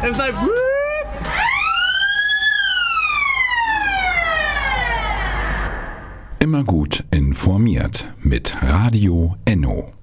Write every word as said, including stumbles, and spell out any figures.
Es läuft. Immer gut informiert mit Radio Enno.